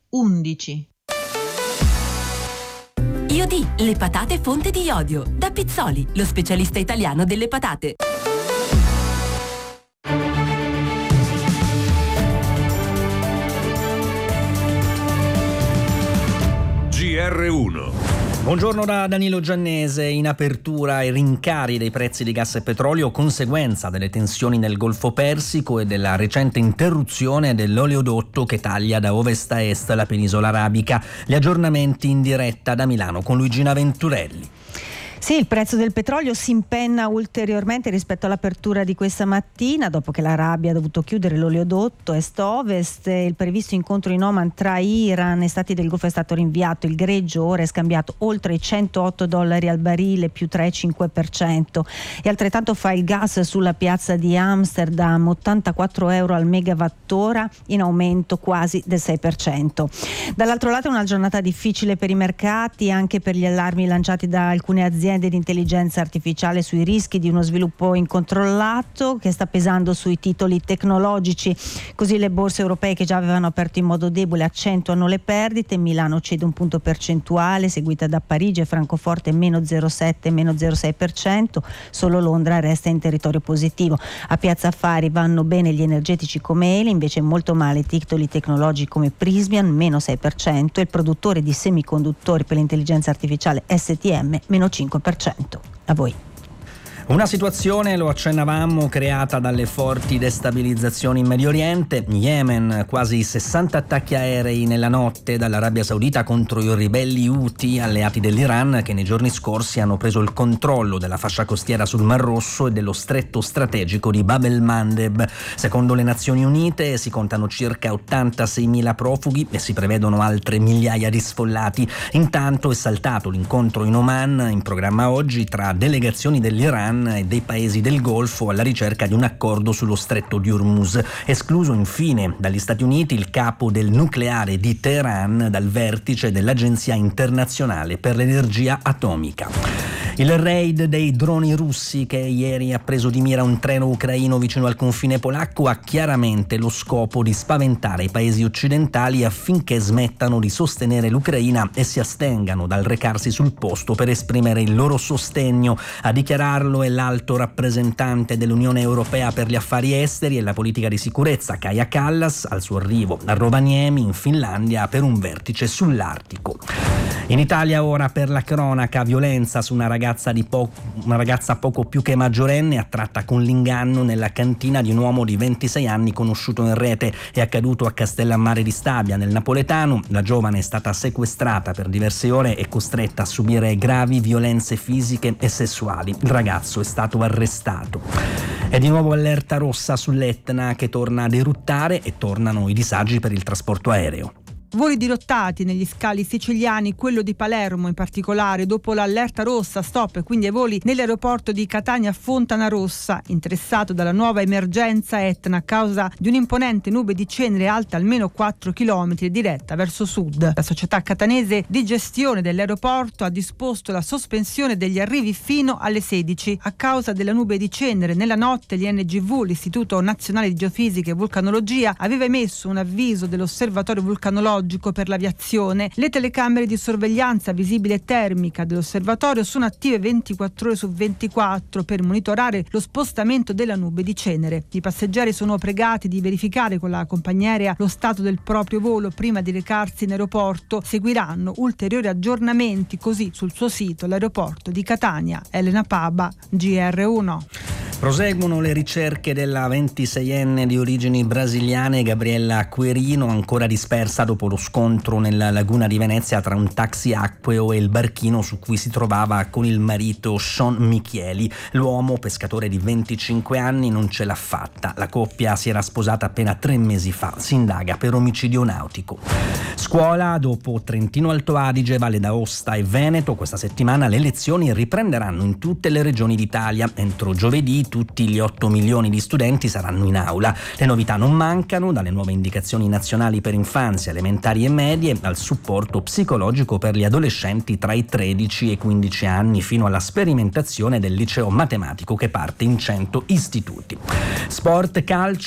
11. IOD, le patate fonte di iodio. Da Pizzoli, lo specialista italiano delle patate. GR1. Buongiorno da Danilo Giannese. In apertura i rincari dei prezzi di gas e petrolio, conseguenza delle tensioni nel Golfo Persico e della recente interruzione dell'oleodotto che taglia da ovest a est la penisola arabica. Gli aggiornamenti in diretta da Milano con Luigina Venturelli. Sì, il prezzo del petrolio si impenna ulteriormente rispetto all'apertura di questa mattina, dopo che l'Arabia ha dovuto chiudere l'oleodotto est-ovest. Il previsto incontro in Oman tra Iran e Stati del Golfo è stato rinviato. Il greggio ora è scambiato oltre i $108 al barile, più 3,5%. E altrettanto fa il gas sulla piazza di Amsterdam, €84 al megawattora, in aumento quasi del 6%. Dall'altro lato è una giornata difficile per i mercati, anche per gli allarmi lanciati da alcune aziende di intelligenza artificiale sui rischi di uno sviluppo incontrollato che sta pesando sui titoli tecnologici. Così le borse europee, che già avevano aperto in modo debole, accentuano le perdite. Milano cede un punto percentuale, seguita da Parigi e Francoforte meno 0,7 e meno 0,6%. Solo Londra resta in territorio positivo. A Piazza Affari vanno bene gli energetici come Eni, invece molto male i titoli tecnologici come Prysmian meno 6% e il produttore di semiconduttori per l'intelligenza artificiale STM meno 5%. A voi. Una situazione, lo accennavamo, creata dalle forti destabilizzazioni in Medio Oriente. Yemen, quasi 60 attacchi aerei nella notte dall'Arabia Saudita contro i ribelli Houthi, alleati dell'Iran, che nei giorni scorsi hanno preso il controllo della fascia costiera sul Mar Rosso e dello stretto strategico di Bab el-Mandeb. Secondo le Nazioni Unite si contano circa 86.000 profughi e si prevedono altre migliaia di sfollati. Intanto è saltato l'incontro in Oman, in programma oggi, tra delegazioni dell'Iran e dei paesi del Golfo alla ricerca di un accordo sullo stretto di Hormuz. Escluso infine dagli Stati Uniti il capo del nucleare di Teheran dal vertice dell'Agenzia Internazionale per l'Energia Atomica. Il raid dei droni russi, che ieri ha preso di mira un treno ucraino vicino al confine polacco, ha chiaramente lo scopo di spaventare i paesi occidentali affinché smettano di sostenere l'Ucraina e si astengano dal recarsi sul posto per esprimere il loro sostegno. A dichiararlo è l'alto rappresentante dell'Unione Europea per gli affari esteri e la politica di sicurezza, Kaja Kallas, al suo arrivo a Rovaniemi in Finlandia per un vertice sull'Artico. In Italia ora, per la cronaca, violenza su una ragazza poco più che maggiorenne, attratta con l'inganno nella cantina di un uomo di 26 anni conosciuto in rete. È accaduto a Castellammare di Stabia, nel napoletano. La giovane è stata sequestrata per diverse ore e costretta a subire gravi violenze fisiche e sessuali. Il ragazzo è stato arrestato. È di nuovo allerta rossa sull'Etna, che torna ad eruttare, e tornano i disagi per il trasporto aereo. Voli dirottati negli scali siciliani, quello di Palermo in particolare, dopo l'allerta rossa, stop quindi ai voli nell'aeroporto di Catania Fontanarossa, interessato dalla nuova emergenza Etna a causa di un'imponente nube di cenere alta almeno 4 km diretta verso sud. La società catanese di gestione dell'aeroporto ha disposto la sospensione degli arrivi fino alle 16 a causa della nube di cenere. Nella notte l'INGV, l'Istituto Nazionale di Geofisica e Vulcanologia, aveva emesso un avviso dell'osservatorio vulcanologico per l'aviazione. Le telecamere di sorveglianza visibile e termica dell'osservatorio sono attive 24 ore su 24 per monitorare lo spostamento della nube di cenere. I passeggeri sono pregati di verificare con la compagnia aerea lo stato del proprio volo prima di recarsi in aeroporto. Seguiranno ulteriori aggiornamenti, così sul suo sito l'aeroporto di Catania. Elena Paba, GR1. Proseguono le ricerche della 26enne di origini brasiliane Gabriella Querino, ancora dispersa dopo lo scontro nella laguna di Venezia tra un taxi acqueo e il barchino su cui si trovava con il marito Sean Michieli. L'uomo, pescatore di 25 anni, non ce l'ha fatta. La coppia si era sposata appena 3 mesi fa. Si indaga per omicidio nautico. Scuola, dopo Trentino Alto Adige, Valle d'Aosta e Veneto, questa settimana le lezioni riprenderanno in tutte le regioni d'Italia. Entro giovedì tutti gli 8 milioni di studenti saranno in aula. Le novità non mancano, dalle nuove indicazioni nazionali per infanzia, elementari e medie, al supporto psicologico per gli adolescenti tra i 13 e i 15 anni, fino alla sperimentazione del liceo matematico che parte in 100 istituti. Sport, calcio.